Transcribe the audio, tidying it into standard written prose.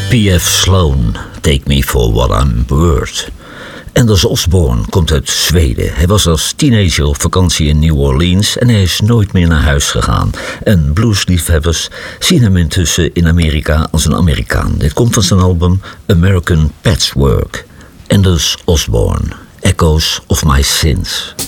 P.F. Sloan, Take Me For What I'm Worth. Anders Osborne komt uit Zweden. Hij was als teenager op vakantie in New Orleans en hij is nooit meer naar huis gegaan. En bluesliefhebbers zien hem intussen in Amerika als een Amerikaan. Dit komt van zijn album American Patchwork. Anders Osborne, Echoes of My Sins.